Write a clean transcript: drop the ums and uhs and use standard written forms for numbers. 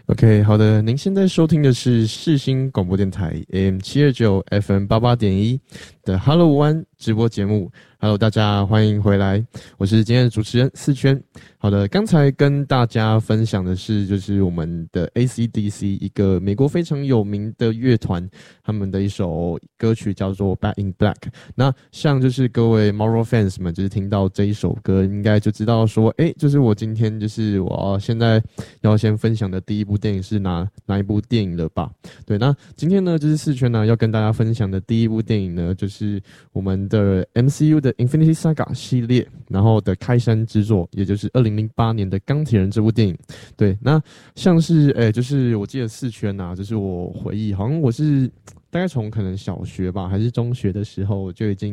OK， 好的，您现在收听的是世新广播电台 AM729 FM88.1的 Hello One 直播节目。Hello， 大家欢迎回来，我是今天的主持人四圈。好的，刚才跟大家分享的是，就是我们的 AC/DC 一个美国非常有名的乐团，他们的一首歌曲叫做《Back in Black》。那像就是各位 Marvel fans 们，就是听到这一首歌，应该就知道说，就是我今天就是我现在要先分享的第一部电影是哪一部电影了吧？对，那今天呢，就是四圈呢要跟大家分享的第一部电影呢，就是我们的 MCU 的 Infinity Saga 系列，然后的开山之作，也就是2008年的钢铁人这部电影。对，那像是就是我记得四圈啊，就是我回忆，好像我是大概从可能小学吧，还是中学的时候就已经